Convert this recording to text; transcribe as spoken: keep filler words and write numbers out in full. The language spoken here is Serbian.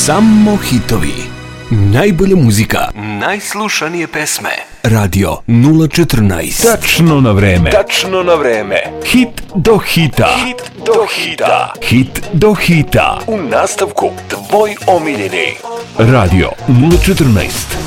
Samo hitovi. Najbolja muzika. Najslušanije pesme. Radio nula četrnaest. Tačno na vreme. Tačno na vreme. Hit do hita. Hit do hita. Hit do hita. U nastavku tvoj omiljeni. Radio nula četrnaest.